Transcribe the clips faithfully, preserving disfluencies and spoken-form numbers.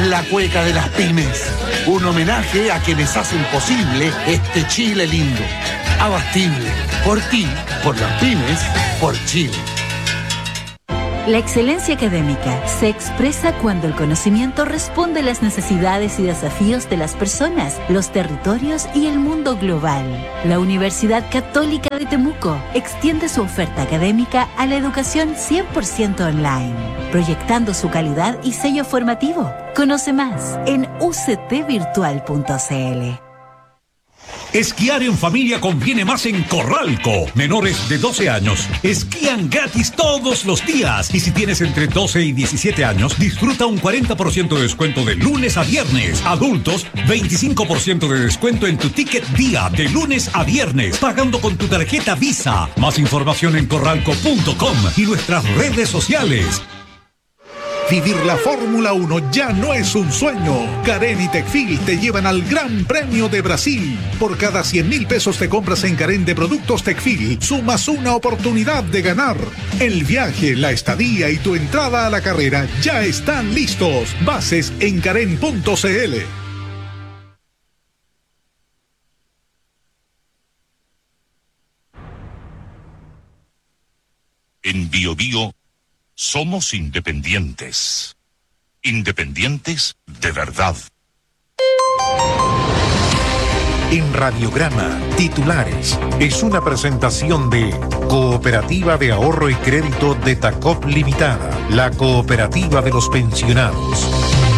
la cueca de las pymes. Un homenaje a quienes hacen posible este Chile lindo. Abastible. Por ti, por las pymes, por Chile. La excelencia académica se expresa cuando el conocimiento responde a las necesidades y desafíos de las personas, los territorios y el mundo global. La Universidad Católica de Temuco extiende su oferta académica a la educación cien por ciento online, proyectando su calidad y sello formativo. Conoce más en u c t virtual punto c l. Esquiar en familia conviene más en Corralco. Menores de doce años esquían gratis todos los días. Y si tienes entre doce y diecisiete años, disfruta un cuarenta por ciento de descuento de lunes a viernes. Adultos, veinticinco por ciento de descuento en tu ticket día de lunes a viernes, pagando con tu tarjeta Visa. Más información en corralco punto com y nuestras redes sociales. Vivir la Fórmula uno ya no es un sueño. Carén y Tecfil te llevan al Gran Premio de Brasil. Por cada cien mil pesos te compras en Carén de productos Tecfil, sumas una oportunidad de ganar. El viaje, la estadía y tu entrada a la carrera ya están listos. Bases en carén punto c l. En Bio Bio somos independientes. Independientes de verdad. En Radiograma, titulares. Es una presentación de Cooperativa de Ahorro y Crédito de Tacop Limitada, la cooperativa de los pensionados.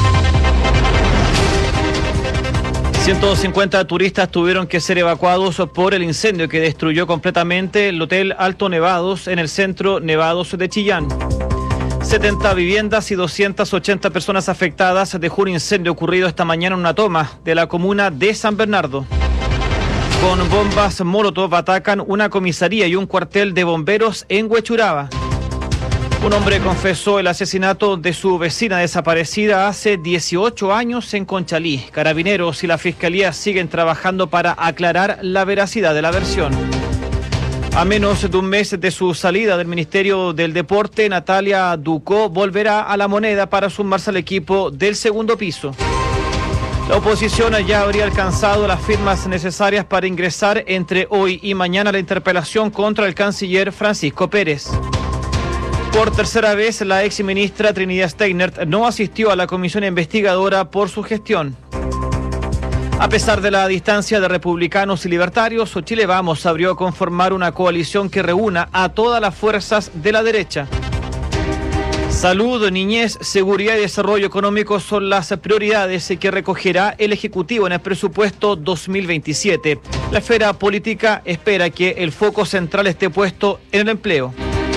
ciento cincuenta turistas tuvieron que ser evacuados por el incendio que destruyó completamente el Hotel Alto Nevados en el centro Nevados de Chillán. setenta viviendas y doscientas ochenta personas afectadas dejó un incendio ocurrido esta mañana en una toma de la comuna de San Bernardo. Con bombas Molotov atacan una comisaría y un cuartel de bomberos en Huechuraba. Un hombre confesó el asesinato de su vecina desaparecida hace dieciocho años en Conchalí. Carabineros y la Fiscalía siguen trabajando para aclarar la veracidad de la versión. A menos de un mes de su salida del Ministerio del Deporte, Natalia Ducó volverá a La Moneda para sumarse al equipo del segundo piso. La oposición ya habría alcanzado las firmas necesarias para ingresar entre hoy y mañana a la interpelación contra el canciller Francisco Pérez. Por tercera vez, la exministra Trinidad Steinert no asistió a la comisión investigadora por su gestión. A pesar de la distancia de republicanos y libertarios, Chile Vamos abrió a conformar una coalición que reúna a todas las fuerzas de la derecha. Salud, niñez, seguridad y desarrollo económico son las prioridades que recogerá el Ejecutivo en el presupuesto dos mil veintisiete. La esfera política espera que el foco central esté puesto en el empleo.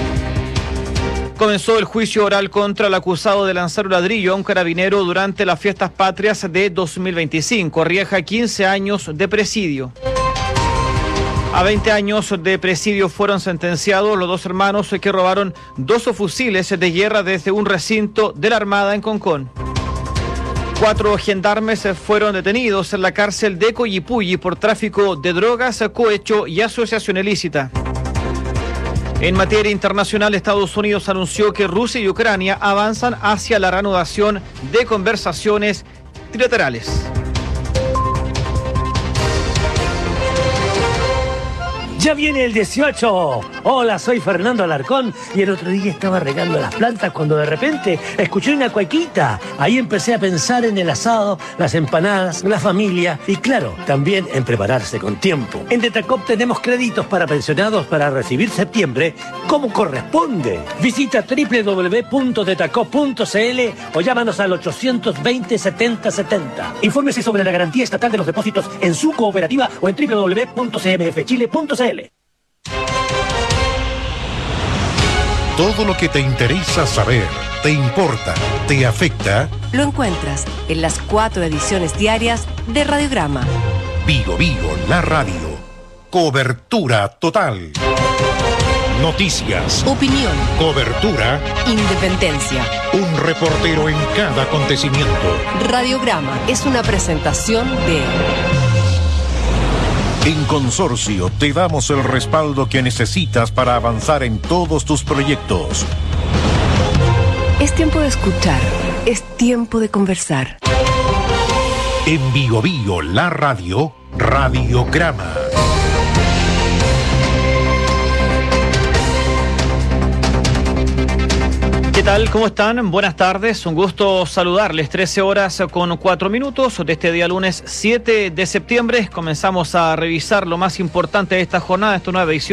Comenzó el juicio oral contra el acusado de lanzar un ladrillo a un carabinero durante las fiestas patrias de dos mil veinticinco. Arriesga quince años de presidio. A veinte años de presidio fueron sentenciados los dos hermanos que robaron dos fusiles de guerra desde un recinto de la Armada en Concón. Cuatro gendarmes fueron detenidos en la cárcel de Coyipulli por tráfico de drogas, cohecho y asociación ilícita. En materia internacional, Estados Unidos anunció que Rusia y Ucrania avanzan hacia la reanudación de conversaciones trilaterales. ¡Ya viene el dieciocho! Hola, soy Fernando Alarcón y el otro día estaba regando las plantas cuando de repente escuché una cuequita. Ahí empecé a pensar en el asado, las empanadas, la familia y claro, también en prepararse con tiempo. En Detacop tenemos créditos para pensionados para recibir septiembre como corresponde. Visita doble u doble u doble u punto detacop punto c l o llámanos al ochocientos veinte, setenta setenta. Infórmese sobre la garantía estatal de los depósitos en su cooperativa o en doble u doble u doble u punto c m f chile punto c l. Todo lo que te interesa saber, te importa, te afecta, lo encuentras en las cuatro ediciones diarias de Radiograma. Bio Bio, la radio. Cobertura total. Noticias. Opinión. Cobertura. Independencia. Un reportero en cada acontecimiento. Radiograma es una presentación de... En Consorcio te damos el respaldo que necesitas para avanzar en todos tus proyectos. Es tiempo de escuchar Es tiempo de conversar. En Bio Bio, la radio, Radiograma. ¿Qué tal? ¿Cómo están? Buenas tardes, un gusto saludarles. trece horas con cuatro minutos de este día lunes siete de septiembre. Comenzamos a revisar lo más importante de esta jornada, esta nueva edición